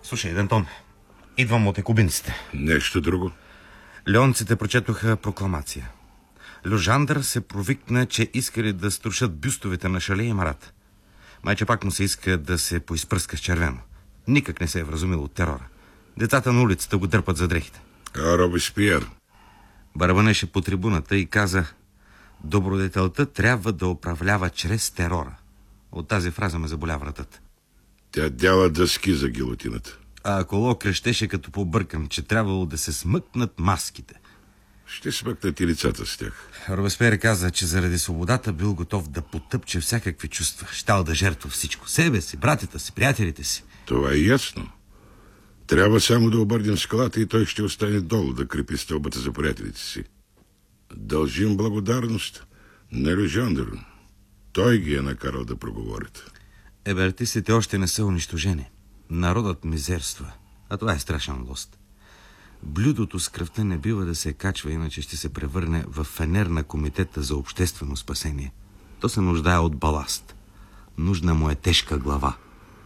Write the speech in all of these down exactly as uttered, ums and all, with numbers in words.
Слушай, Дантон, идвам от екубинците. Нещо друго? Леонците прочетоха прокламация. Люжандър се провикна, че искали да струшат бюстовете на Шале и Марат. Майче пак му се иска да се поизпръска с червено. Никак не се е вразумил от терора. Децата на улицата го дърпат за дрехите. А Робеспиер? Барабанеше по трибуната и каза: добродетелта трябва да управлява чрез терора. От тази фраза ме заболя вратът. Тя дяла дъски за гилотината. А Аколо крещеше като побъркан, че трябвало да се смъкнат маските. Ще смъкнат и лицата с тях. Робеспиер каза, че заради свободата бил готов да потъпче всякакви чувства. Щял да жертва всичко. Себе си, братята си, приятелите си. Това е ясно. Трябва само да обърнем скалата и той ще остане долу да крепи стълбата за приятелите си. Дължим благодарност на Люжандър. Той ги е накарал да проговорят. Ебертистите още не са унищожени. Народът мизерства. А това е страшен лост. Блюдото с кръвта не бива да се качва, иначе ще се превърне в фенер на комитета за обществено спасение. То се нуждае от баласт. Нужна му е тежка глава.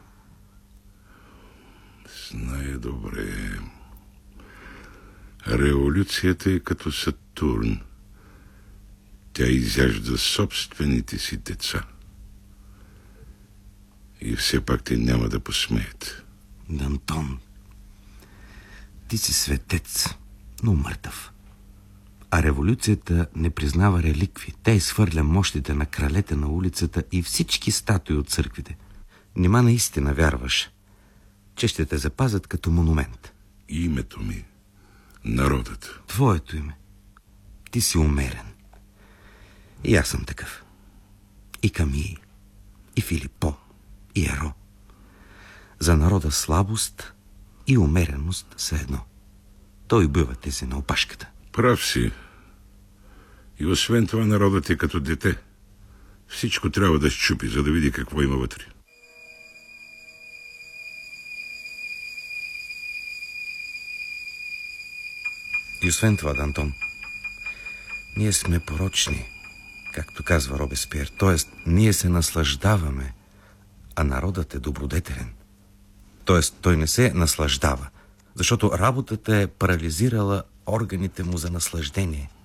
Знае добре. Революцията е като Сатурн. Тя изяжда собствените си деца. И все пак те няма да посмеят. Дантон, ти си светец, но мъртъв. А революцията не признава реликви. Тя изхвърля мощите на кралете на улицата и всички статуи от църквите. Нима наистина вярваш, че ще те запазят като монумент? Името ми, народът. Твоето име. Ти си умерен. И аз съм такъв. И Камии, и Филипо, и Еро. За народа слабост и умереност са едно. Той убива тези на опашката. Прав си. И освен това народът е като дете. Всичко трябва да счупи, за да види какво има вътре. И освен това, Дантон, ние сме порочни, както казва Робеспиер. Тоест, ние се наслаждаваме, а народът е добродетелен. Тоест, той не се наслаждава, защото работата е парализирала органите му за наслаждение.